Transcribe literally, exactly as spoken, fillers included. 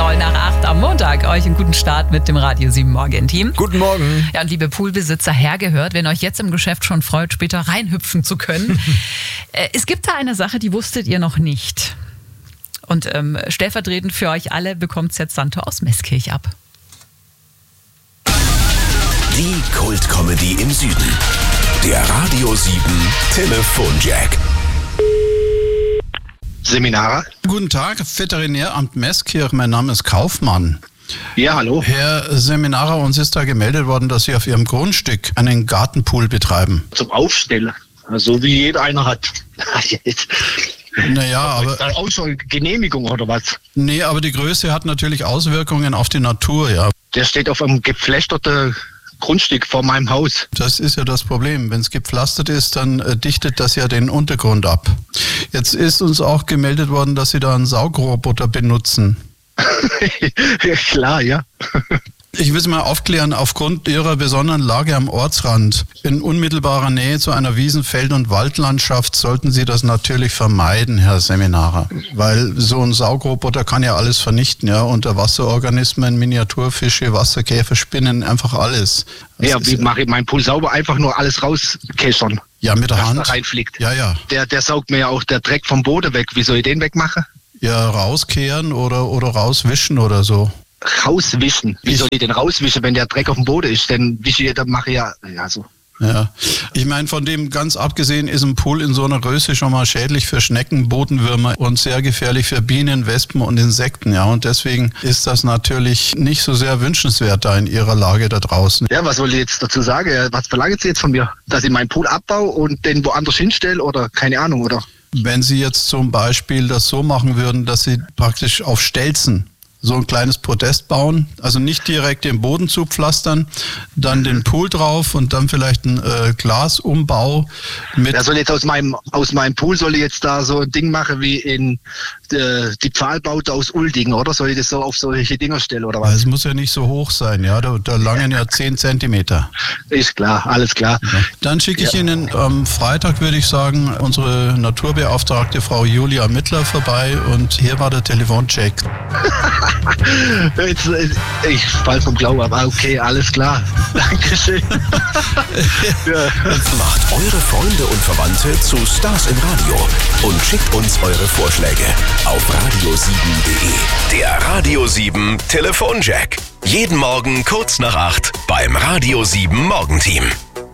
Voll nach acht am Montag. Euch einen guten Start mit dem Radio sieben Morgen-Team. Guten Morgen. Ja, und liebe Poolbesitzer, hergehört, wenn euch jetzt im Geschäft schon freut, später reinhüpfen zu können. Es gibt da eine Sache, die wusstet ihr noch nicht. Und ähm, stellvertretend für euch alle bekommt es jetzt Santo aus Meßkirch ab. Die Kult-Comedy im Süden. Der Radio sieben Telefonjack. Seminare. Guten Tag, Veterinäramt Meßkirch, mein Name ist Kaufmann. Ja, hallo. Herr Seminarer, uns ist da gemeldet worden, dass Sie auf Ihrem Grundstück einen Gartenpool betreiben. Zum Aufstellen, so wie jeder einer hat. Naja, aber... Auch schon Genehmigung oder was? Nee, aber die Größe hat natürlich Auswirkungen auf die Natur, ja. Der steht auf einem gepflasterten Grundstück vor meinem Haus. Das ist ja das Problem. Wenn es gepflastert ist, dann äh, dichtet das ja den Untergrund ab. Jetzt ist uns auch gemeldet worden, dass Sie da einen Saugroboter benutzen. Ja, klar, ja. Ich will Sie mal aufklären, aufgrund Ihrer besonderen Lage am Ortsrand, in unmittelbarer Nähe zu einer Wiesen-, Feld- und Waldlandschaft, sollten Sie das natürlich vermeiden, Herr Seminarer. Weil so ein Saugroboter kann ja alles vernichten, ja, Unterwasserorganismen, Miniaturfische, Wasserkäfer, Spinnen, einfach alles. Das ja, wie mache ich meinen Pool sauber? Einfach nur alles rauskeschern. Ja, mit der Hand. Da reinfliegt. Ja, ja. Der, der saugt mir ja auch der Dreck vom Boden weg. Wie soll ich den wegmachen? Ja, rauskehren oder, oder rauswischen oder so. Rauswischen. Wie soll ich den rauswischen, wenn der Dreck auf dem Boden ist? Denn wische ich, dann mache ich ja, ja so. Ja, ich meine, von dem ganz abgesehen ist ein Pool in so einer Größe schon mal schädlich für Schnecken, Bodenwürmer und sehr gefährlich für Bienen, Wespen und Insekten, ja. Und deswegen ist das natürlich nicht so sehr wünschenswert da in Ihrer Lage da draußen. Ja, was soll ich jetzt dazu sagen? Was verlangen Sie jetzt von mir? Dass ich meinen Pool abbaue und den woanders hinstelle oder keine Ahnung, oder? Wenn Sie jetzt zum Beispiel das so machen würden, dass Sie praktisch auf Stelzen so ein kleines Podest bauen, also nicht direkt den Boden zupflastern, dann den Pool drauf und dann vielleicht ein äh, Glasumbau mit... Ja, soll jetzt aus meinem aus meinem Pool soll ich jetzt da so ein Ding machen wie in äh, die Pfahlbaute aus Uldingen, oder? Soll ich das so auf solche Dinger stellen, oder was? Es muss ja nicht so hoch sein, ja, da, da langen ja zehn Zentimeter. Ist klar, alles klar. Ja. Dann schicke ich Ja. Ihnen am Freitag, würde ich sagen, unsere Naturbeauftragte Frau Julia Mittler vorbei und hier war der Telefoncheck. Jetzt, ich fall vom Glauben, aber okay, alles klar. Dankeschön. Ja. Macht eure Freunde und Verwandte zu Stars im Radio und schickt uns eure Vorschläge auf radio sieben punkt de. Der Radio sieben Telefonjack. Jeden Morgen kurz nach acht beim Radio sieben Morgenteam.